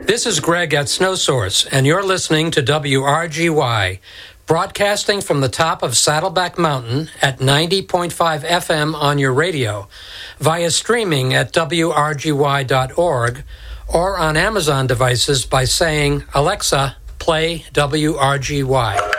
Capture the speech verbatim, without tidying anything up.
This is Greg at Snow Source, and you're listening to W R G Y, broadcasting from the top of Saddleback Mountain at ninety point five F M on your radio, via streaming at W R G Y dot org, or on Amazon devices by saying, Alexa, play W R G Y.